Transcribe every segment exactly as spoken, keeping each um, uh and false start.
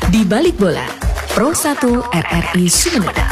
Di Balik Bola, Pro satu R R I Sumeneb.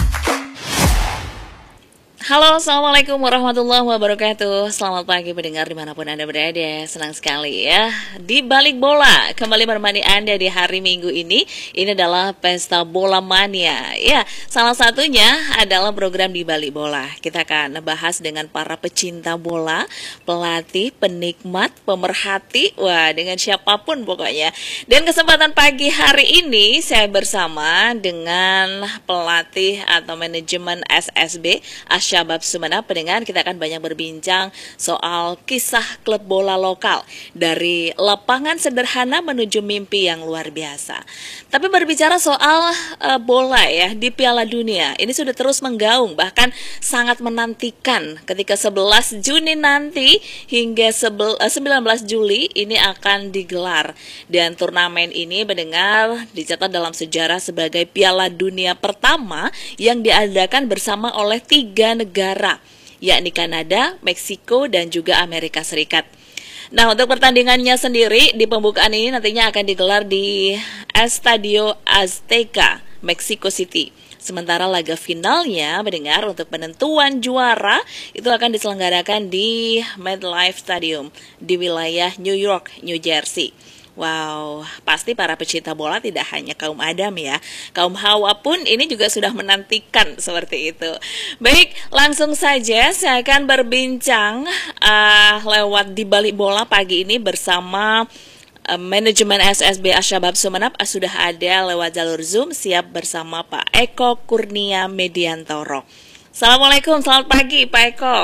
Halo, assalamualaikum warahmatullahi wabarakatuh. Selamat pagi pendengar dimanapun Anda berada. Senang sekali ya Di Balik Bola kembali menemani Anda di hari Minggu ini. Ini adalah Pesta Bola Mania. Ya, salah satunya adalah program Di Balik Bola. Kita akan bahas dengan para pecinta bola, pelatih, penikmat, pemerhati, wah dengan siapapun pokoknya. Dan kesempatan pagi hari ini saya bersama dengan pelatih atau manajemen S S B Asyabab Sumeneb. Pendengar, kita akan banyak berbincang soal kisah klub bola lokal dari lapangan sederhana menuju mimpi yang luar biasa. Tapi berbicara soal uh, bola ya di Piala Dunia, ini sudah terus menggaung, bahkan sangat menantikan ketika sebelas Juni nanti hingga sembilan belas Juli ini akan digelar. Dan turnamen ini mendengar dicatat dalam sejarah sebagai Piala Dunia pertama yang diadakan bersama oleh tiga negara negara, yakni Kanada, Meksiko, dan juga Amerika Serikat. Nah, untuk pertandingannya sendiri di pembukaan ini nantinya akan digelar di Estadio Azteca, Mexico City. Sementara laga finalnya mendengar untuk penentuan juara itu akan diselenggarakan di MetLife Stadium di wilayah New York, New Jersey. Wow, pasti para pecinta bola tidak hanya kaum Adam ya, kaum Hawa pun ini juga sudah menantikan seperti itu. Baik, langsung saja saya akan berbincang uh, lewat Di Balik Bola pagi ini bersama uh, manajemen S S B Asyabab Sumeneb. Uh, sudah ada lewat jalur Zoom, siap bersama Pak Eko Kurnia Mediantoro. Assalamualaikum, selamat pagi Pak Eko.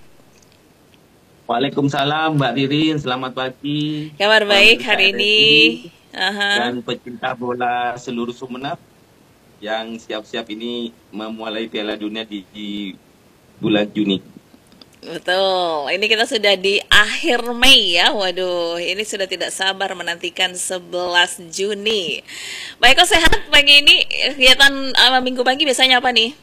Waalaikumsalam Mbak Ririn, selamat pagi. Kabar baik hari ini. Uh-huh. Dan pecinta bola seluruh Sumeneb yang siap-siap ini memulai Piala Dunia di, di bulan Juni. Betul, ini kita sudah di akhir Mei ya. Waduh, ini sudah tidak sabar menantikan sebelas Juni. Baik, kok sehat pagi ini? Kegiatan uh, minggu pagi biasanya apa nih?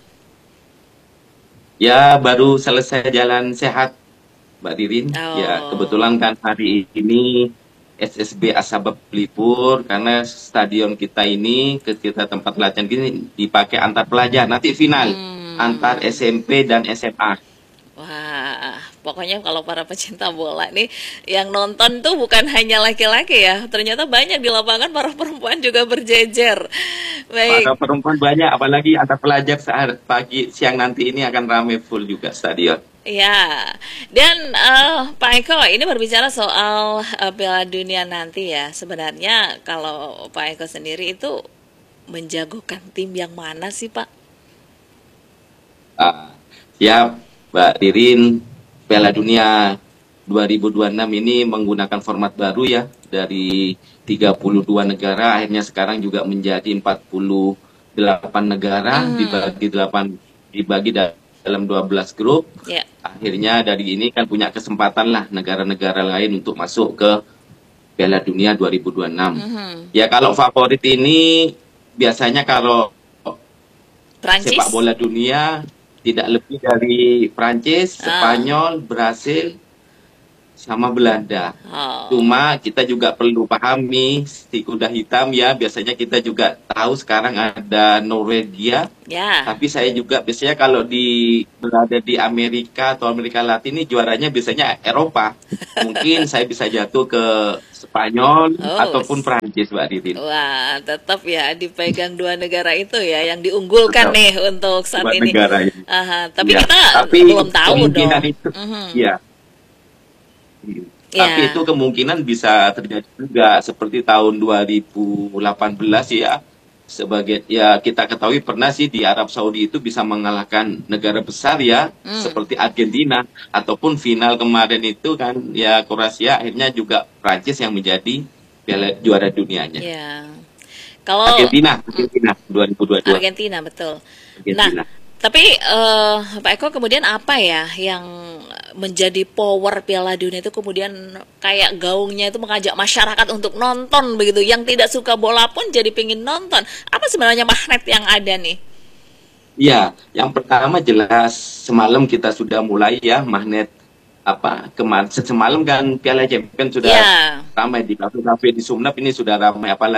Ya, baru selesai jalan sehat Mbak Ririn. Oh. Ya, kebetulan kan hari ini S S B Asyabab libur karena stadion kita ini, kita tempat latihan gini dipakai antar pelajar. Nanti final hmm. antar S M P dan S M A. Wah, pokoknya kalau para pecinta bola nih yang nonton tuh bukan hanya laki-laki ya, ternyata banyak di lapangan para perempuan juga berjejer. Baik. Para perempuan banyak, apalagi antar pelajar saat pagi siang nanti ini akan ramai full juga stadion. Ya, dan uh, Pak Eko, ini berbicara soal uh, Piala Dunia nanti ya. Sebenarnya kalau Pak Eko sendiri itu menjagokan tim yang mana sih Pak? Uh, ya, Mbak Ririn, Piala Dunia dua ribu dua puluh enam ini menggunakan format baru ya. Dari tiga puluh dua negara, akhirnya sekarang juga menjadi empat puluh delapan negara, hmm. dibagi delapan dibagi dalam dua belas grup. Yeah. Akhirnya dari ini kan punya kesempatan lah negara-negara lain untuk masuk ke Piala Dunia dua ribu dua puluh enam. Mm-hmm. Ya kalau favorit ini biasanya kalau Prancis? Sepak bola dunia tidak lebih dari Prancis, ah. Spanyol, Brasil, sama Belanda. Oh. Cuma kita juga perlu pahami si kuda hitam ya. Biasanya kita juga tahu sekarang ada Norwegia. Yeah. Tapi saya juga biasanya kalau di berada di Amerika atau Amerika Latin ini juaranya biasanya Eropa. Mungkin saya bisa jatuh ke Spanyol oh. ataupun Prancis, Mbak Ririn. Wah, tetap ya dipegang dua negara itu ya yang diunggulkan tetap nih untuk saat dua ini. Negara ini. Aha, tapi ya, kita tapi belum tahu dong. Itu, uh-huh. ya. Yeah. Tapi itu kemungkinan bisa terjadi juga seperti tahun dua ribu delapan belas ya. Sebagai ya kita ketahui pernah sih di Arab Saudi itu bisa mengalahkan negara besar ya, mm. seperti Argentina, ataupun final kemarin itu kan ya Kroasia, akhirnya juga Prancis yang menjadi piala juara dunianya. Yeah. Kalau Argentina, Argentina dua ribu dua puluh dua. Argentina betul. Argentina. Nah, tapi uh, Pak Eko kemudian apa ya yang menjadi power Piala Dunia itu kemudian kayak gaungnya itu mengajak masyarakat untuk nonton begitu, yang tidak suka bola pun jadi pengen nonton. Apa sebenarnya magnet yang ada nih? Ya, yang pertama jelas semalam kita sudah mulai ya magnet apa kemarin semalam kan Piala Champions sudah yeah. ramai di kafe-kafe di Sumeneb, ini sudah ramai, apalagi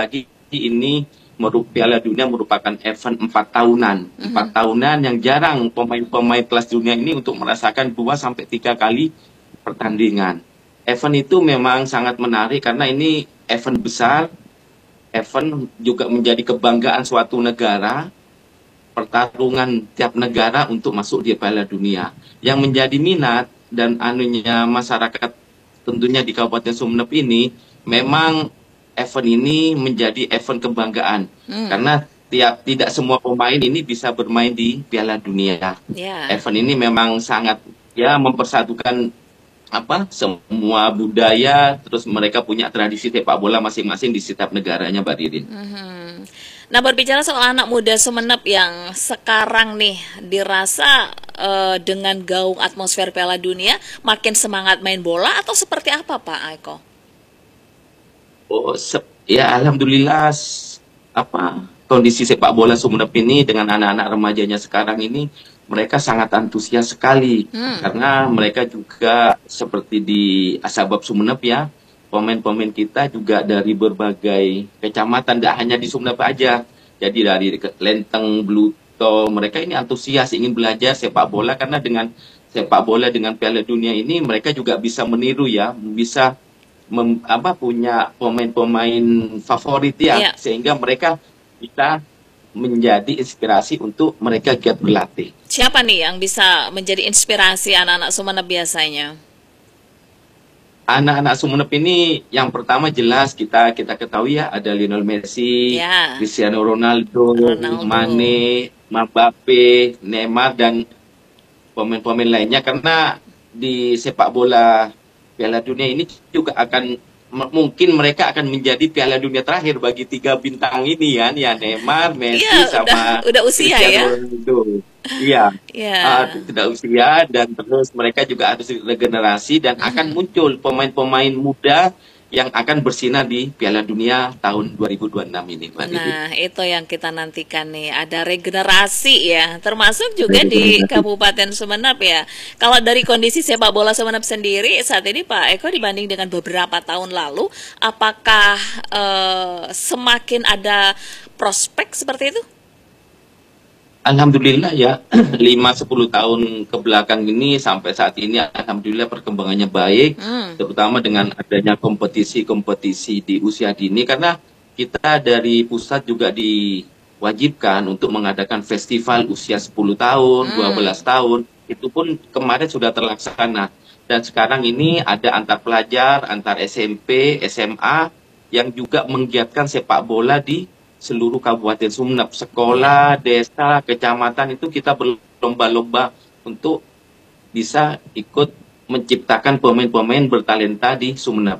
ini merupakan Piala Dunia merupakan event empat tahunan, empat Mhm. tahunan yang jarang pemain-pemain kelas dunia ini untuk merasakan dua sampai tiga kali pertandingan. Event itu memang sangat menarik karena ini event besar, event juga menjadi kebanggaan suatu negara, pertarungan tiap negara untuk masuk di Piala Dunia. Yang menjadi minat dan anunya masyarakat tentunya di Kabupaten Sumeneb ini, memang event ini menjadi event kebanggaan Hmm. karena tiap tidak semua pemain ini bisa bermain di Piala Dunia. Ya. Event ini memang sangat ya mempersatukan apa semua budaya, terus mereka punya tradisi sepak bola masing-masing di setiap negaranya, Mbak Ririn. Mhm. Nah, berbicara soal anak muda Sumeneb yang sekarang nih dirasa eh, dengan gaung atmosfer Piala Dunia makin semangat main bola atau seperti apa, Pak Eko? Oh, se- ya alhamdulillah s- apa kondisi sepak bola Sumeneb ini dengan anak-anak remajanya sekarang ini mereka sangat antusias sekali Hmm. karena mereka juga seperti di Asabab Sumeneb ya, pemain-pemain kita juga dari berbagai kecamatan, tidak hanya di Sumeneb aja. Jadi dari ke- Lenteng, Bluto, mereka ini antusias ingin belajar sepak bola karena dengan sepak bola dengan Piala Dunia ini mereka juga bisa meniru ya, bisa mem- apa punya pemain-pemain favorit ya, Iya. sehingga mereka bisa menjadi inspirasi untuk mereka giat berlatih. Siapa nih yang bisa menjadi inspirasi anak-anak Sumeneb biasanya? Anak-anak Sumeneb ini yang pertama jelas kita kita ketahui ya, ada Lionel Messi, Ya, Cristiano Ronaldo, Ronaldo. Mane, Mbappe, Neymar dan pemain-pemain lainnya, karena di sepak bola Piala Dunia ini juga akan m- mungkin mereka akan menjadi Piala Dunia terakhir bagi tiga bintang ini ya, ya Neymar, Messi Iya, udah sama udah usia Cristiano ya. Ronaldo. Iya, Ya. ah, tidak usia dan terus mereka juga harus regenerasi dan akan muncul pemain-pemain muda yang akan bersinar di Piala Dunia tahun dua ribu dua puluh enam ini, Mbak Didi. Nah, itu yang kita nantikan nih, ada regenerasi ya, termasuk juga di Kabupaten Sumeneb ya. Kalau dari kondisi sepak bola Sumeneb sendiri saat ini Pak Eko dibanding dengan beberapa tahun lalu, apakah eh, semakin ada prospek seperti itu? Alhamdulillah ya, lima sepuluh tahun ke belakang ini sampai saat ini alhamdulillah perkembangannya baik, Hmm. terutama dengan adanya kompetisi-kompetisi di usia dini, karena kita dari pusat juga diwajibkan untuk mengadakan festival usia sepuluh tahun, dua belas tahun, itu pun kemarin sudah terlaksana. Dan sekarang ini ada antar pelajar, antar S M P, S M A yang juga menggiatkan sepak bola di seluruh Kabupaten Sumeneb, sekolah, desa, kecamatan itu kita berlomba-lomba untuk bisa ikut menciptakan pemain-pemain bertalenta di Sumeneb.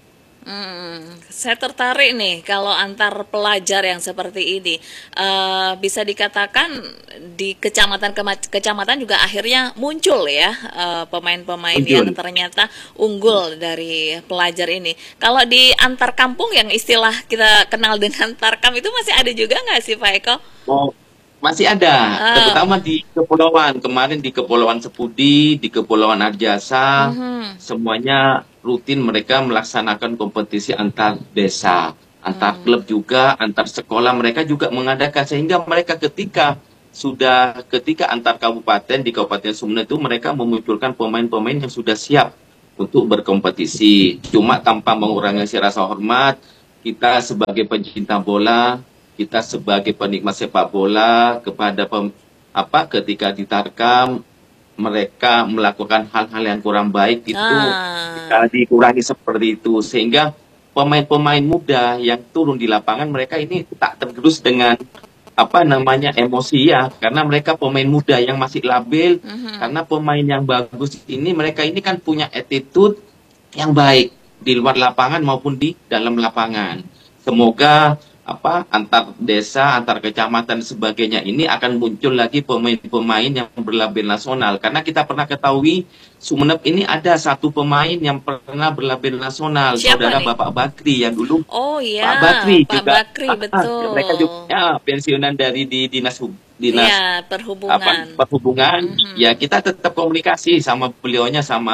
Hmm, saya tertarik nih kalau antar pelajar yang seperti ini. Eh, bisa dikatakan di kecamatan kema- kecamatan juga akhirnya muncul ya eh, pemain-pemain yang Muncul. ternyata unggul dari pelajar ini. Kalau di antar kampung yang istilah kita kenal dengan tarkam itu masih ada juga nggak sih Pak Eko? Oh, masih ada, Ah, terutama di kepulauan. Kemarin di Kepulauan Sepudi, di Kepulauan Arjasa, mhm, semuanya rutin mereka melaksanakan kompetisi antar desa, antar klub juga, antar sekolah mereka juga mengadakan, sehingga mereka ketika sudah ketika antar kabupaten di Kabupaten Sumeneb itu mereka memunculkan pemain-pemain yang sudah siap untuk berkompetisi. Cuma tanpa mengurangi si rasa hormat, kita sebagai pencinta bola, kita sebagai penikmat sepak bola kepada pem, apa ketika di Tarkam mereka melakukan hal-hal yang kurang baik itu ah, uh, dikurangi seperti itu, sehingga pemain-pemain muda yang turun di lapangan mereka ini tak tergerus dengan apa namanya emosi ya, karena mereka pemain muda yang masih labil, mhm. karena pemain yang bagus ini mereka ini kan punya attitude yang baik di luar lapangan maupun di dalam lapangan. Semoga apa antar desa, antar kecamatan dan sebagainya ini akan muncul lagi pemain-pemain yang berlabel nasional, karena kita pernah ketahui Sumeneb ini ada satu pemain yang pernah berlabel nasional, Siapa saudara nih? Bapak Bakri yang dulu Oh Pak ya, Bakri Pak juga Bakri ah, betul. mereka juga ya, pensiunan dari di dinas hub- dinas Iya, apa perhubungan. perhubungan Mhm. ya, kita tetap komunikasi sama beliaunya, sama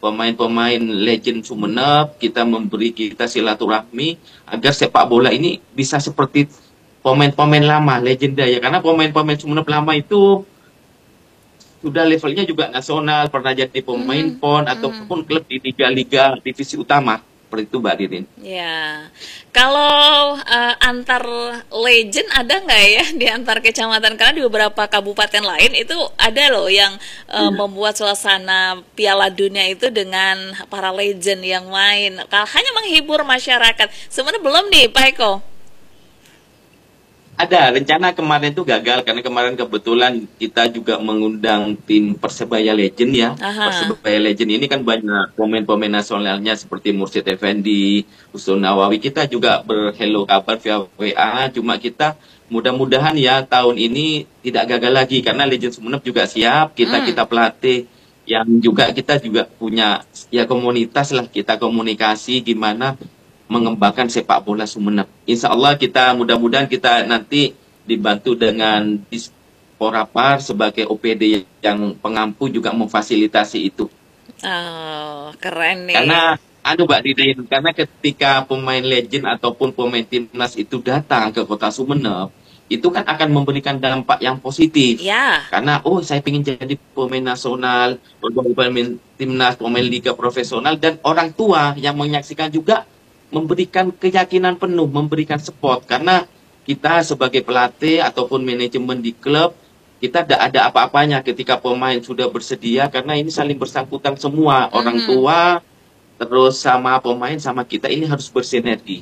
pemain-pemain legend Sumenep, kita memberi kita silaturahmi agar sepak bola ini bisa seperti pemain-pemain lama, legenda ya. Karena pemain-pemain Sumenep lama itu sudah levelnya juga nasional, pernah jadi pemain Mhm, pon mhm. ataupun klub di liga-liga divisi utama. Seperti itu Mbak Dirin. Ya, kalau eh, antar legend ada nggak ya di antar kecamatan? Karena di beberapa kabupaten lain itu ada loh yang eh, membuat suasana Piala Dunia itu dengan para legend yang main. Kalau hanya menghibur masyarakat, sebenarnya belum nih, Pak Eko. Ada rencana kemarin itu gagal karena kemarin kebetulan kita juga mengundang tim Persebaya Legend ya. Aha, Persebaya Legend ini kan banyak pemain-pemain nasionalnya seperti Mursyid Effendi, Husnul Nawawi. Kita juga berhello kabar via W A. Cuma kita mudah-mudahan ya tahun ini tidak gagal lagi karena Legend Sumenep juga siap. Kita hmm, kita pelatih yang juga kita juga punya ya komunitas lah, kita komunikasi gimana mengembangkan sepak bola Sumenep. Insya Allah kita mudah-mudahan kita nanti dibantu dengan Disporapar sebagai O P D yang pengampu juga memfasilitasi itu. oh, keren nih. Karena anu Mbak Didin, karena ketika pemain legend ataupun pemain timnas itu datang ke kota Sumenep, itu kan akan memberikan dampak yang positif. Ya, Karena oh saya ingin jadi pemain nasional, pemain timnas, pemain liga profesional dan orang tua yang menyaksikan juga memberikan keyakinan penuh, memberikan support karena kita sebagai pelatih ataupun manajemen di klub kita tidak ada apa-apanya ketika pemain sudah bersedia karena ini saling bersangkutan semua orang mhm. tua terus sama pemain sama kita ini harus bersinergi.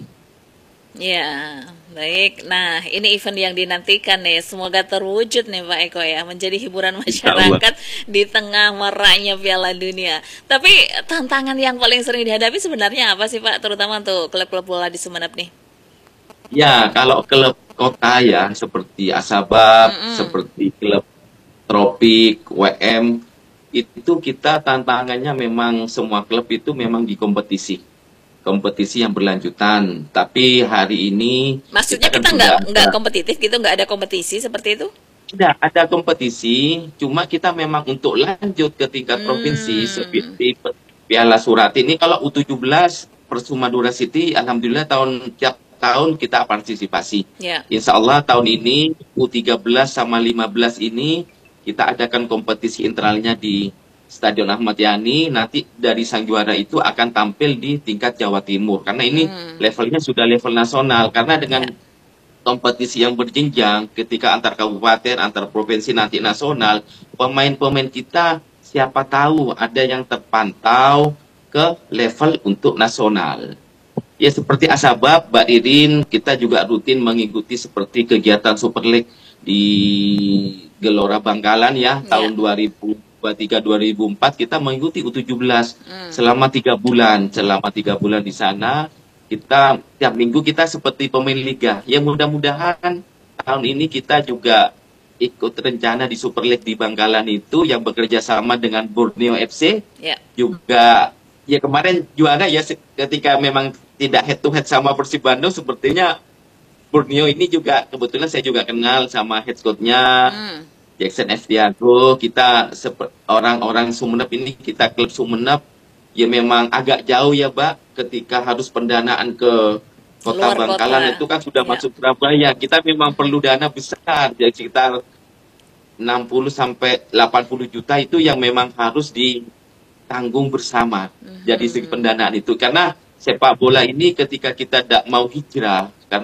Ya, baik. Nah, ini event yang dinantikan nih. Semoga terwujud nih Pak Eko ya, menjadi hiburan Insya Allah. masyarakat di tengah maraknya Piala Dunia. Tapi tantangan yang paling sering dihadapi sebenarnya apa sih Pak? Terutama untuk klub-klub bola di Sumenep nih. Ya kalau klub kota ya seperti Asabab, Mm-mm. seperti klub Tropik, W M itu kita tantangannya memang semua klub itu memang di kompetisi. Kompetisi yang berlanjutan. Tapi hari ini Maksudnya kita kan kita nggak sudah nggak ada, kompetitif gitu, nggak ada kompetisi seperti itu? tidak ada kompetisi, cuma kita memang untuk lanjut ke tingkat provinsi Hmm, seperti Piala Surat ini kalau U tujuh belas Persuma Madura City, alhamdulillah tahun tiap tahun kita partisipasi. ya. Insya Allah tahun ini U tiga belas sama lima belas ini kita adakan kompetisi internalnya di Stadion Ahmad Yani. Nanti dari sang juara itu akan tampil di tingkat Jawa Timur. Karena ini Hmm, levelnya sudah level nasional. Karena dengan ya. kompetisi yang berjenjang ketika antar kabupaten, antar provinsi nanti nasional, pemain-pemain kita siapa tahu ada yang terpantau ke level untuk nasional. Ya seperti Asabab, Mbak Irin, kita juga rutin mengikuti seperti kegiatan Super League di Gelora Bangkalan ya, Ya. tahun dua ribu dua puluh tiga dua ribu empat kita mengikuti U tujuh belas Hmm. selama tiga bulan. Selama tiga bulan di sana, kita tiap minggu kita seperti pemain liga. Ya mudah-mudahan tahun ini kita juga ikut rencana di Super League di Bangkalan itu yang bekerja sama dengan Borneo F C Ya. juga ya kemarin juara ya se- ketika memang tidak head to head sama Persib Bandung sepertinya Borneo ini juga kebetulan saya juga kenal sama head coach-nya Hmm. Jackson F. Diago. Kita sepe- orang-orang Sumenep ini kita klub Sumenep ya memang agak jauh ya Mbak ketika harus pendanaan ke kota Luar Bangkalan kota. itu kan sudah Ya. masuk Surabaya. Kita memang perlu dana besar jadi sekitar enam puluh sampai delapan puluh juta itu yang memang harus ditanggung bersama. Jadi segi Mhm. pendanaan itu karena sepak bola ini ketika kita tidak mau hijrah